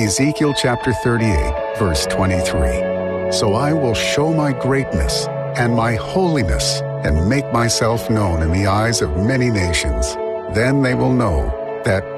Ezekiel chapter 38, verse 23. So I will show my greatness and my holiness and make myself known in the eyes of many nations. Then they will know that